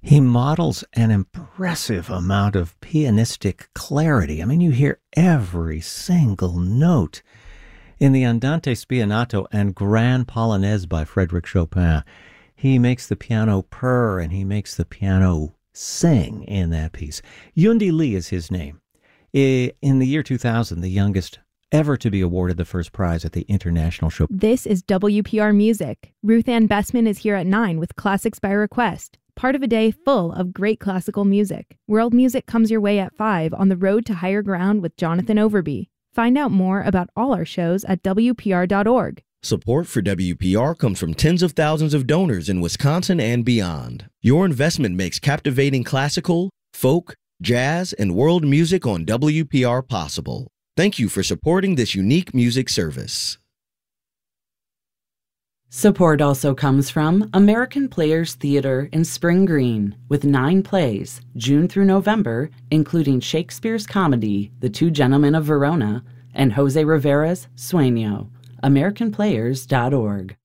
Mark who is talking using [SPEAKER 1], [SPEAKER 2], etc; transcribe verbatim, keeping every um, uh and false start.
[SPEAKER 1] He models an impressive amount of pianistic clarity. I mean, you hear every single note. In the Andante Spianato and Grand Polonaise by Frédéric Chopin, he makes the piano purr and he makes the piano sing in that piece. Yundi Lee is his name. In the year two thousand, the youngest ever to be awarded the first prize at the International Show.
[SPEAKER 2] This is W P R Music. Ruth Ann Bessman is here at nine with Classics by Request, part of a day full of great classical music. World music comes your way at five on the Road to Higher Ground with Jonathan Overby. Find out more about all our shows at W P R dot org.
[SPEAKER 3] Support for W P R comes from tens of thousands of donors in Wisconsin and beyond. Your investment makes captivating classical, folk, jazz, and world music on W P R possible. Thank you for supporting this unique music service.
[SPEAKER 4] Support also comes from American Players Theater in Spring Green, with nine plays, June through November, including Shakespeare's comedy, The Two Gentlemen of Verona, and Jose Rivera's Sueño. American Players dot org.